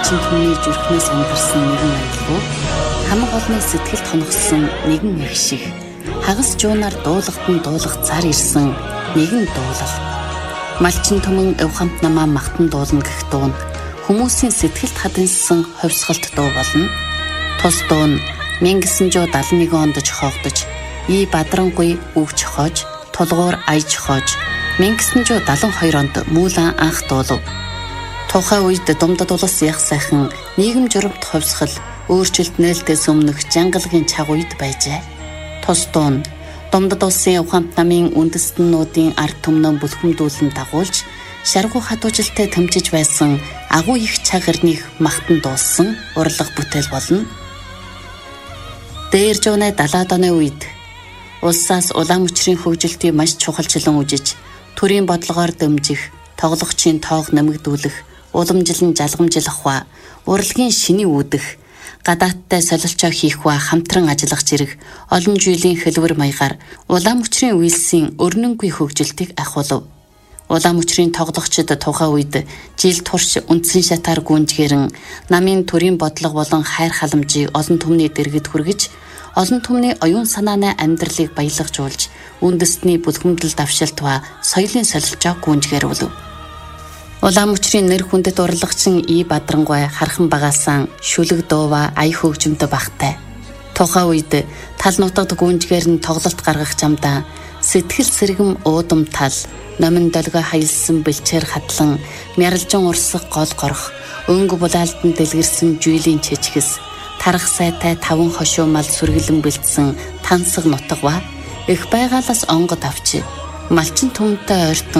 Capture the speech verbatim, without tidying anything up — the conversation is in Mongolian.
малчин түмний зүрхнээс өнгөрсөн нэгэн аялгүй хамаг олны сэтгэлд хоногсон нэгэн их шиг хагас жуунаар дуулахтан дуулах цар ирсэн нэгэн дуулал. Малчин түмэн эвхамт намаа махтан дуулна гэх дуун хүмүүсийн сэтгэлд хадинсан ховсголт дуу болно. Тус дуу нь мянга девятьсот седьмидесяти нэгэн онд зохиогдож, И Бадрангуй үг зохиож, Тулгуур ая зохиож, мянга девятьсот седьмидесяти хоёр онд мүүлэн анх дуулав. Тухайн үед Думдад улс яг сайхан нийгэм журамт ховсгол, өөрчлөлт нээлтээс өмнөх жангалгийн цаг үед байжээ. Тус дуу нь Думдад улсын ухаамт намын үндэстнүүдийн ард түмнээ бүлхэмдүүлэн дагуулж, шаргуу хатуужилтай тэмцэж байсан агуу их чагарныг махтан дуулсан урлаг бүтээл болно. Дээр жууны далаад оны үед улсаас улаан мөчрийн хөгжилтийг маш чухалчлан үжиж, төрийн бодлогоор дэмжих, тоглогчийн тоог нэмэгдүүлэх, уламжлан жалгамжлах ба урлагийн шиний үүдэх, гадаадтай солилцоо хийх ба хамтран ажиллах зэрэг олон жилийн хэлбэр маягаар улаан мөчрийн үйлсийн өрнөнгүй хөгжилтийг ахуулав. Улаан мөчрийн тоглогчид тухайн үед жил турш үндсэн шатаар гүнжгэрэн намын төрийн бодлого болон хайр халамжийг олон түмний дэргэд хүргэж, олон түмний оюун санааны амьдралыг баялагжуулж, үндэстний бүлхэмдэл давшилт ба соёлын солилцоог гүнжгэрүүлв. Улаан мөчрийн нэр хүндэт урлагчин И Бадрангуй хархан багаасан шүлэг дуува ая хөгжимтэй багтай. Тухайн үед тал нутагт гүнжгээр нь тоглолт гаргах замдаа сэтгэл сэргэм уудам тал, номин долгой хаялсан бэлчээр хатлан, мярлжин урсах гол горох, өнгө булаалтан дэлгэрсэн жүйлийн чичгэс, тарах сайтай таван хошуу мал сүргэлэн бэлдсэн тансаг нутаг ба их байгаалаас онгод авчи малчин түмтэй ойртон